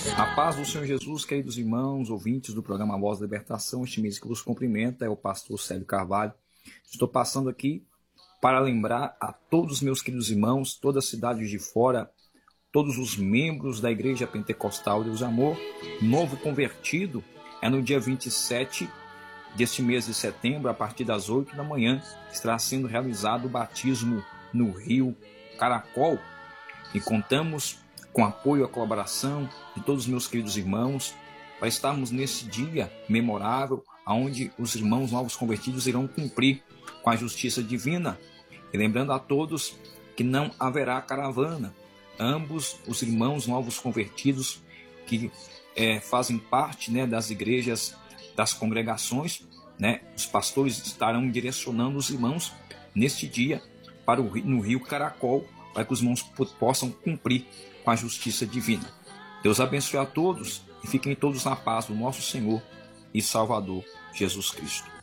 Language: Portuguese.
A paz do Senhor Jesus, queridos irmãos, ouvintes do programa Voz da Libertação, este mês que vos cumprimenta é o pastor Célio Carvalho. Estou passando aqui para lembrar a todos os meus queridos irmãos, toda a cidade de fora, todos os membros da Igreja Pentecostal Deus Amor, novo convertido, é no dia 27 deste mês de setembro, a partir das 8 da manhã, estará sendo realizado o batismo no Rio Caracol, e contamos com apoio e a colaboração de todos os meus queridos irmãos, para estarmos nesse dia memorável, onde os irmãos novos convertidos irão cumprir com a justiça divina. E lembrando a todos que não haverá caravana. Ambos os irmãos novos convertidos que fazem parte, das igrejas, das congregações, os pastores estarão direcionando os irmãos neste dia no Rio Caracol, para que os irmãos possam cumprir com a justiça divina. Deus abençoe a todos e fiquem todos na paz do nosso Senhor e Salvador Jesus Cristo.